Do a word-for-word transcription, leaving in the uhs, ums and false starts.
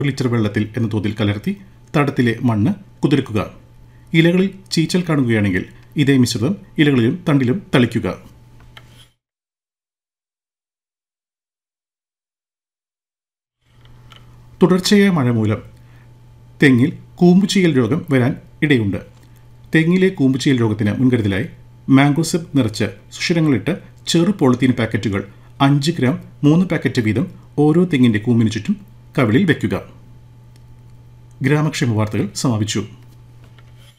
Litre വെള്ളത്തിൽ എന്ന തോതിൽ കലർത്തി തടത്തിലെ മണ്ണ് കുതിർക്കുക. ഇലകളിൽ ചീച്ചൽ കാണുകയാണെങ്കിൽ ഇതേ മിശ്രിതം ഇലകളിലും തണ്ടിലും തളിക്കുക. തുടർച്ചയായ മഴ മൂലം തെങ്ങിൽ കൂമ്പുചീയൽ രോഗം വരാൻ ഇടയുണ്ട്. തെങ്ങിലെ കൂമ്പുചീയൽ രോഗത്തിന് മുൻകരുതലായി മാംഗോസെബ് നിറച്ച് സുഷിരങ്ങളിട്ട് ചെറു പോളിത്തീൻ പാക്കറ്റുകൾ അഞ്ച് ഗ്രാം മൂന്ന് പാക്കറ്റ് വീതം ഓരോ തെങ്ങിൻ്റെ കൂമ്പിന് ചുറ്റും കവിളിൽ വയ്ക്കുക. ഗ്രാമക്ഷേമ വാർത്തകൾ സമാപിച്ചു.